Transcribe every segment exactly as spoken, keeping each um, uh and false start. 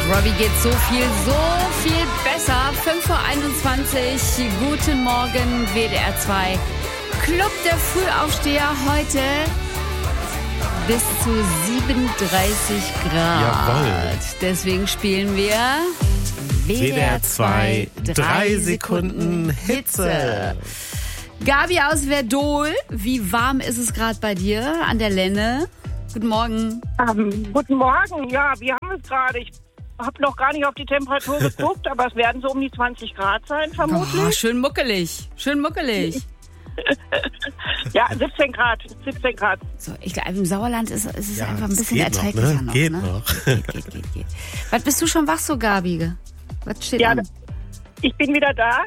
Robbie geht so viel, so viel besser. fünf Uhr einundzwanzig, guten Morgen, W D R zwei. Club der Frühaufsteher heute bis zu siebenunddreißig Grad. Jawohl. Deswegen spielen wir W D R zwei, drei Sekunden Hitze. Gabi aus Verdol, wie warm ist es gerade bei dir an der Lenne? Guten Morgen. Ähm, guten Morgen, ja, wir haben es gerade. Ich habe noch gar nicht auf die Temperatur geguckt, aber es werden so um die zwanzig Grad sein, vermutlich. Oh, schön muckelig, schön muckelig. Ja, siebzehn Grad, siebzehn Grad. So, ich glaube, im Sauerland ist, ist es Ja, einfach ein es bisschen geht erträglicher noch, ne? noch. Geht ne? noch. Geht, geht, geht, geht. Was, bist du schon wach so, Gabi? Was steht Ja, an? ich bin wieder da.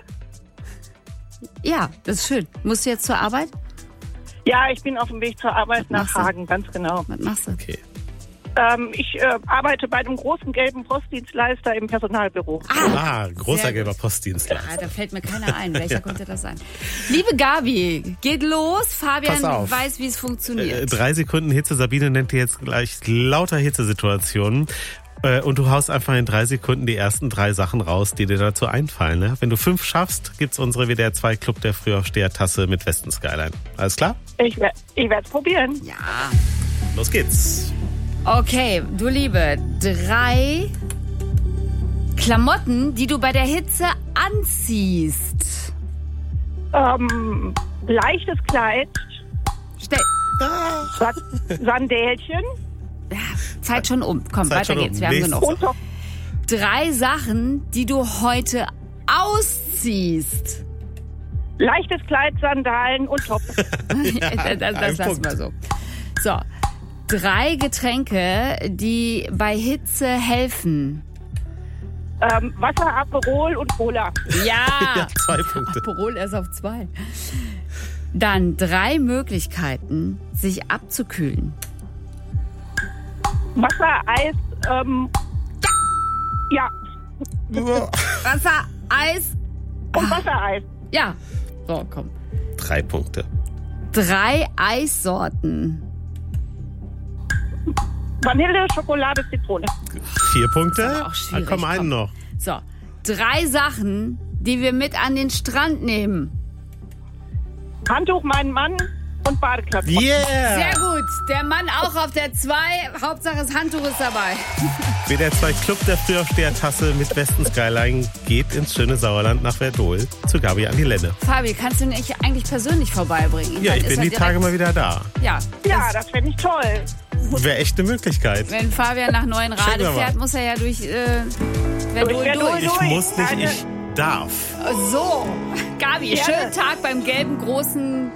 Ja, das ist schön. Musst du jetzt zur Arbeit? Ja, ich bin auf dem Weg zur Arbeit Was nach machst du? Hagen, ganz genau. Was machst du? Okay. Ähm, ich äh, arbeite bei einem großen gelben Postdienstleister im Personalbüro. Ah, Sehr großer gut. gelber Postdienstleister. Ah, da fällt mir keiner ein. Welcher könnte das sein? Liebe Gabi, geht los. Fabian Pass auf. weiß, wie es funktioniert. Äh, drei Sekunden Hitze. Sabine nennt dir jetzt gleich lauter Hitzesituationen. Äh, und du haust einfach in drei Sekunden die ersten drei Sachen raus, die dir dazu einfallen. Ne? Wenn du fünf schaffst, gibt's unsere W D R zwei Club der Frühaufsteher-Tasse mit Westen Skyline. Alles klar? Ich, wer- ich werde es probieren. Ja. Los geht's. Okay, du Liebe, drei Klamotten, die du bei der Hitze anziehst. Ähm, leichtes Kleid, Stell, Sa- Sandälchen ja, Zeit schon um. Komm, Zeit weiter schon um. geht's. Wir haben Nächstes. genug. und doch Drei Sachen, die du heute ausziehst. leichtes Kleid, Sandalen und Top. das das, das ein lassen Punkt. wir so. So, drei Getränke, die bei Hitze helfen. ähm, Wasser, Aperol und Cola. Ja, Ja, zwei Punkte. Aperol erst auf zwei. Dann drei Möglichkeiten, sich abzukühlen. Wasser, Eis, ähm, ja, Wasser, Eis, und Wassereis. ja. So, komm. Drei Punkte. Drei Eissorten. Vanille, Schokolade, Zitrone. Vier Punkte. aber auch schwierig, Ah, komm, einen komm. noch. So, drei Sachen, die wir mit an den Strand nehmen. Handtuch, mein Mann und Badeklappe. Yeah! Sehr gut. Der Mann auch auf der zwei. Hauptsache das Handtuch ist dabei. W D R zwei Club der Frühaufsteher-Tasse mit Westen Skyline geht ins schöne Sauerland nach Verdol zu Gabi an die Lenne. Fabi, kannst du nicht eigentlich persönlich vorbeibringen? Ja, Dann ich ist bin er die direkt- Tage mal wieder da. Ja, Ja, das fände ich toll. Wäre echt eine Möglichkeit. wenn Fabian nach Neuenrade Checken wir mal. fährt, muss er ja durch äh, Verdol Durch Verdol durch. Ich durch. muss nicht, Eine- ich darf. So, Gabi, Gerne. schönen Tag beim gelben großen